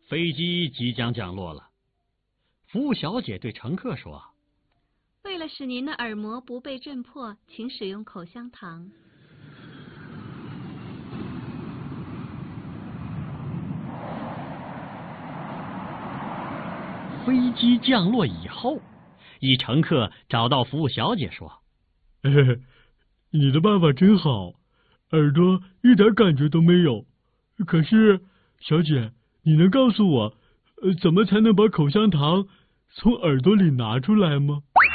飞机即将降落了，服务小姐对乘客说：“ 为了使您的耳膜不被震破，请使用口香糖。” 飞机降落以后，一乘客找到服务小姐说：“ 你的办法真好，耳朵一点感觉都没有。可是，小姐，你能告诉我，怎么才能把口香糖从耳朵里拿出来吗？”